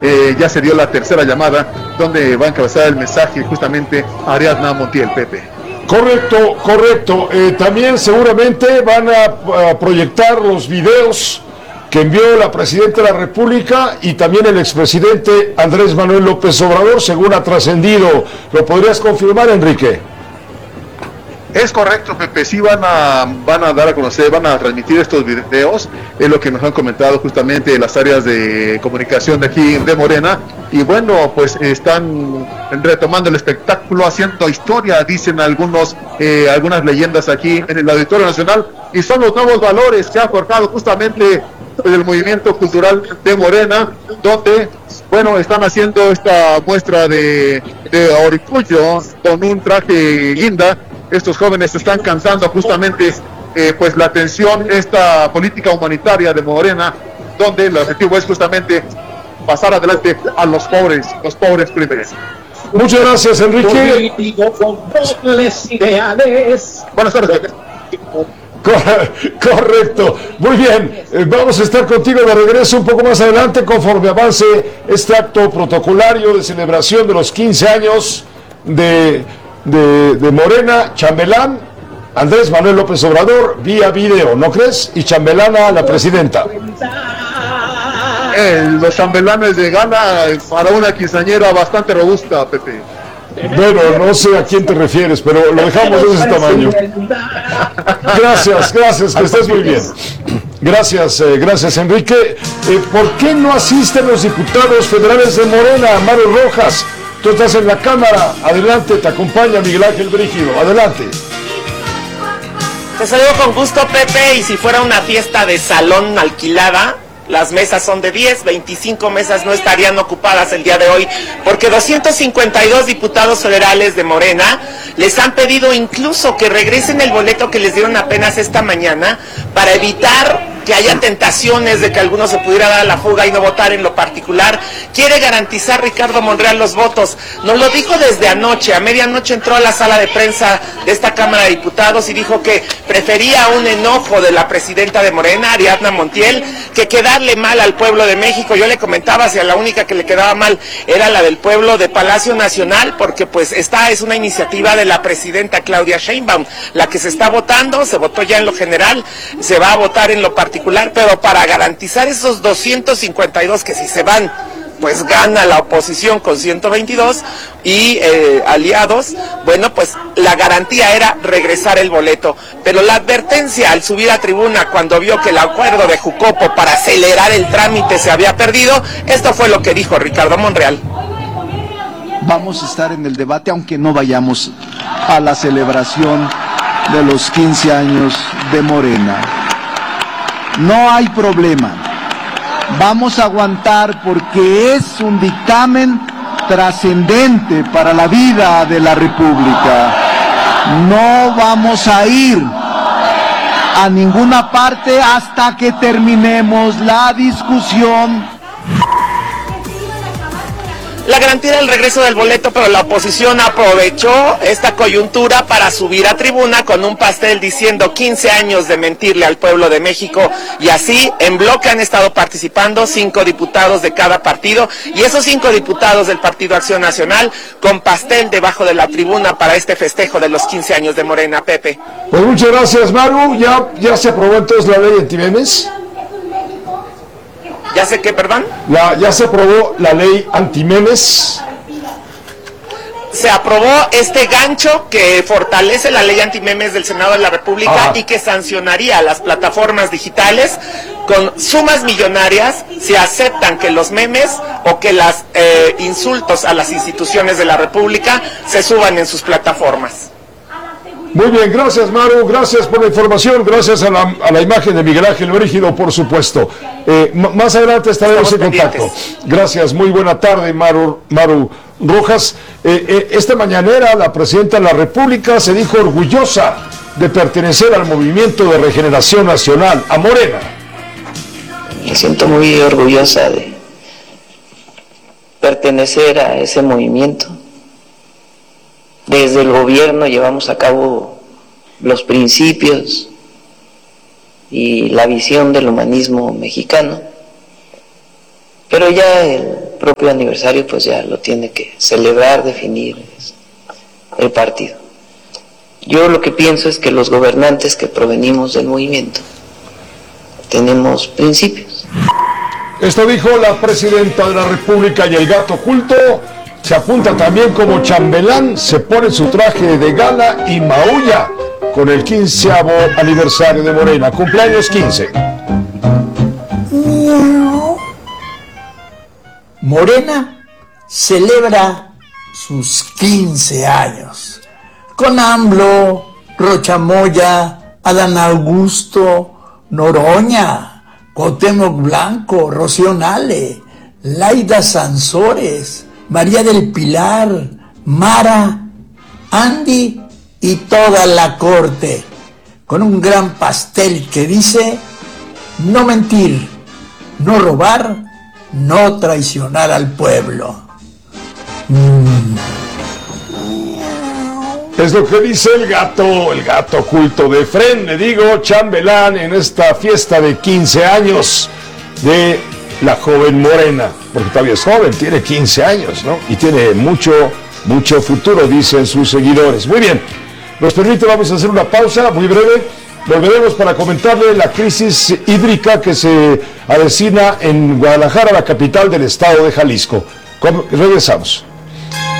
ya se dio la tercera llamada, donde va a encabezar el mensaje justamente Ariadna Montiel, Pepe. Correcto. También seguramente van a proyectar los videos que envió la Presidenta de la República y también el expresidente Andrés Manuel López Obrador, según ha trascendido. ¿Lo podrías confirmar, Enrique? Es correcto, Pepe, sí van a dar a conocer, van a transmitir estos videos, es lo que nos han comentado justamente las áreas de comunicación de aquí de Morena, y bueno, pues están retomando el espectáculo, haciendo historia, dicen algunas leyendas aquí en el Auditorio Nacional, y son los nuevos valores que ha forjado justamente el movimiento cultural de Morena, donde, bueno, están haciendo esta muestra de orgullo con un traje guinda. Estos jóvenes están cansando justamente pues la atención, esta política humanitaria de Morena, donde el objetivo es justamente pasar adelante a los pobres primero. Muchas gracias, Enrique. Buenas tardes. Correcto, muy bien, vamos a estar contigo de regreso un poco más adelante conforme avance este acto protocolario de celebración de los 15 años de Morena. Chambelán, Andrés Manuel López Obrador, vía video, ¿no crees? Y chambelana la presidenta. Los chambelanes de gala para una quinceañera bastante robusta, Pepe. Bueno, no sé a quién te refieres, pero lo dejamos de ese tamaño. Gracias, que estés muy bien. Gracias, Enrique. ¿Por qué no asisten los diputados federales de Morena, Maru Rojas? Tú estás en la Cámara, adelante, te acompaña Miguel Ángel Brígido, adelante. Te saludo con gusto, Pepe, y si fuera una fiesta de salón alquilada, las mesas son de 10, 25 mesas no estarían ocupadas el día de hoy, porque 252 diputados federales de Morena les han pedido incluso que regresen el boleto que les dieron apenas esta mañana para evitar que haya tentaciones de que alguno se pudiera dar a la fuga y no votar en lo particular. Quiere garantizar Ricardo Monreal los votos. Nos lo dijo desde anoche. A medianoche entró a la sala de prensa de esta Cámara de Diputados y dijo que prefería un enojo de la presidenta de Morena, Ariadna Montiel, que quedarle mal al pueblo de México. Yo le comentaba si a la única que le quedaba mal era la del pueblo de Palacio Nacional, porque pues esta es una iniciativa de la presidenta Claudia Sheinbaum, la que se está votando, se votó ya en lo general, se va a votar en lo particular, pero para garantizar esos 252 que si se van, pues gana la oposición con 122 y aliados, bueno, pues la garantía era regresar el boleto. Pero la advertencia al subir a tribuna cuando vio que el acuerdo de Jucopo para acelerar el trámite se había perdido, esto fue lo que dijo Ricardo Monreal. Vamos a estar en el debate aunque no vayamos a la celebración de los 15 años de Morena. No hay problema. Vamos a aguantar porque es un dictamen trascendente para la vida de la República. No vamos a ir a ninguna parte hasta que terminemos la discusión. La garantía del regreso del boleto, pero la oposición aprovechó esta coyuntura para subir a tribuna con un pastel diciendo 15 años de mentirle al pueblo de México, y así en bloque han estado participando 5 diputados de cada partido, y esos 5 diputados del Partido Acción Nacional con pastel debajo de la tribuna para este festejo de los 15 años de Morena, Pepe. Pues muchas gracias, Maru. ¿Ya se aprobó entonces la ley antimemes? ¿Ya sé qué, perdón? Ya se aprobó la ley antimemes. Se aprobó este gancho que fortalece la ley antimemes del Senado de la República y que sancionaría a las plataformas digitales con sumas millonarias si aceptan que los memes o que los insultos a las instituciones de la República se suban en sus plataformas. Muy bien, gracias Maru, gracias por la información, gracias a la imagen de Miguel Ángel Brígido, por supuesto. Más adelante estaremos en contacto. Gracias, muy buena tarde Maru Rojas. Esta mañanera la presidenta de la República se dijo orgullosa de pertenecer al Movimiento de Regeneración Nacional, a Morena. Me siento muy orgullosa de pertenecer a ese movimiento. Desde el gobierno llevamos a cabo los principios y la visión del humanismo mexicano, pero ya el propio aniversario pues ya lo tiene que celebrar, definir el partido. Yo lo que pienso es que los gobernantes que provenimos del movimiento tenemos principios. Esto dijo la presidenta de la República, y el gato oculto se apunta también como chambelán, se pone su traje de gala y maulla con el 15º aniversario de Morena. Cumpleaños 15. Morena celebra sus 15 años con AMLO, Rocha Moya, Adán Augusto, Noroña, Cuauhtémoc Blanco, Rocío Nale, Laida Sansores, María del Pilar, Mara, Andy y toda la corte, con un gran pastel que dice: no mentir, no robar, no traicionar al pueblo. Es lo que dice el gato oculto de Fren, le digo, chambelán en esta fiesta de 15 años de la joven Morena, porque todavía es joven, tiene 15 años, ¿no? Y tiene mucho futuro, dicen sus seguidores. Muy bien, nos permite, vamos a hacer una pausa muy breve. Volveremos para comentarle la crisis hídrica que se avecina en Guadalajara, la capital del estado de Jalisco. Regresamos.